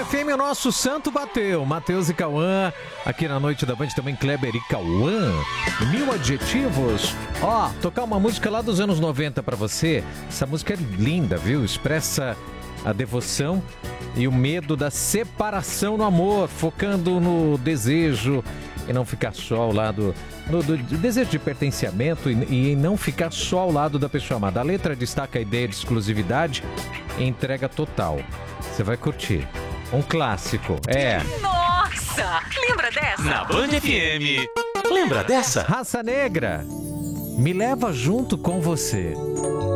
FM, o nosso santo bateu. Matheus e Cauã, aqui na Noite da Band, também Kleber e Cauã. 1000 adjetivos. Ó, tocar uma música lá dos anos 90 pra você. Essa música é linda, viu? Expressa a devoção e o medo da separação no amor, focando no desejo e não ficar só ao lado do desejo de pertencimento e não ficar só ao lado da pessoa amada. A letra destaca a ideia de exclusividade e entrega total. Você vai curtir. Um clássico. Nossa! Lembra dessa? Na Band FM. Lembra dessa? Raça Negra. Me leva junto com você.